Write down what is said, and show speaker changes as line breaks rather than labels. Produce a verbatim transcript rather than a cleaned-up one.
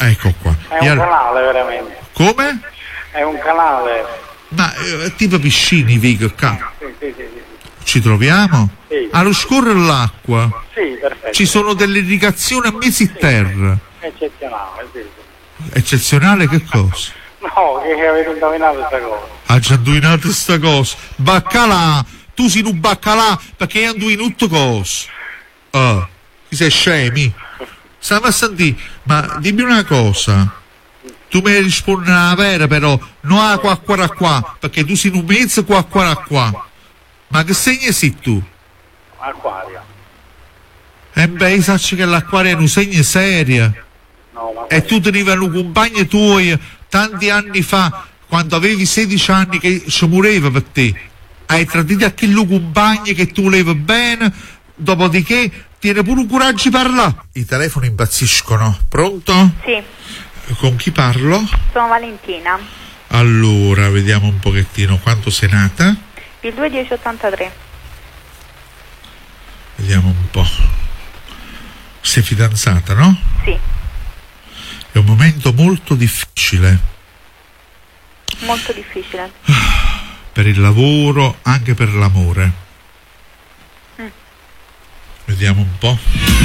Ecco qua.
È un
E al-
canale veramente.
Come?
È un canale.
Ma eh, tipo piscini, Vico, qua.
Sì, sì, sì, sì.
Ci troviamo?
Sì.
Allo scorrere l'acqua
Sì, perfetto.
ci sono delle irrigazioni a mesi terra.
Eccezionale, sì, sì.
Eccezionale che cosa?
No, che avete indovinato questa cosa.
Ha già indovinato sta cosa. Baccalà, tu sei un baccalà perché hai indovinato tutto cosa. Ah, ti sei scemi? Stiamo a sentire, ma dimmi una cosa. Tu mi rispondi la vera però, non a qua qua qua, perché tu sei un mezzo qua qua qua. Ma che segno sei tu?
Acquario.
E beh, sai che l'acquario è un segno serio.
No, ma
E tu tenevano compagni tuoi tanti anni fa, quando avevi sedici anni, che ci moreva per te. Hai tradito a quello compagni che tu volevi bene, dopodiché tieni pure un coraggio di parlare. I telefoni impazziscono. Pronto?
Sì,
Con chi parlo?
sono Valentina,
Allora, vediamo un pochettino quanto sei nata.
il due dieci ottantatré.
Vediamo un po'. Sei fidanzata, no?
Sì,
È un momento molto difficile
molto difficile.
per il lavoro, anche per l'amore.
Mm.
Vediamo un po'.